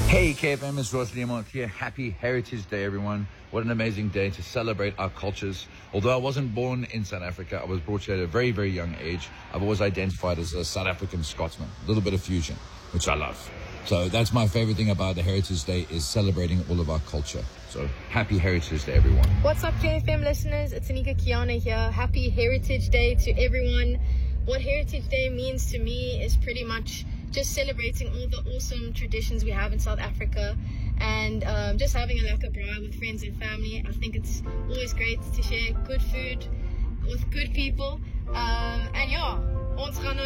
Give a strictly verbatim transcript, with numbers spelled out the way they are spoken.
Hey K F M, it's Ross Leamont here. Happy Heritage Day, everyone. What an amazing day to celebrate our cultures. Although I wasn't born in South Africa, I was brought here at a very, very young age. I've always identified as a South African Scotsman, a little bit of fusion, which I love. So that's my favorite thing about the Heritage Day, is celebrating all of our culture. So happy Heritage Day, everyone. What's up, K F M listeners? It's Anika Kiana here. Happy Heritage Day to everyone. What Heritage Day means to me is pretty much just celebrating all the awesome traditions we have in South Africa, and um, just having a lekker braai with friends and family. I think it's always great to share good food with good people. Um, and yeah, ons gaan